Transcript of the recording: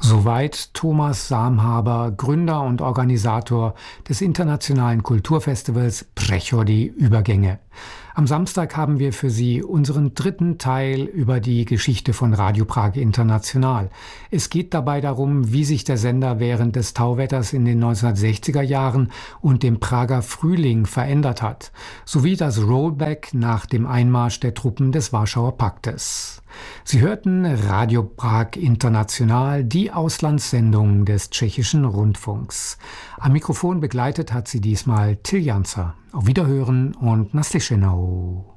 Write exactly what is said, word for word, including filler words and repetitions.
Soweit Thomas Samhaber, Gründer und Organisator des internationalen Kulturfestivals Přechody Übergänge. Am Samstag haben wir für Sie unseren dritten Teil über die Geschichte von Radio Prag International. Es geht dabei darum, wie sich der Sender während des Tauwetters in den neunzehnhundertsechziger Jahren und dem Prager Frühling verändert hat, sowie das Rollback nach dem Einmarsch der Truppen des Warschauer Paktes. Sie hörten Radio Prag International, die Auslandssendung des tschechischen Rundfunks. Am Mikrofon begleitet hat sie diesmal Till Janzer. Auf Wiederhören und naslyšenou.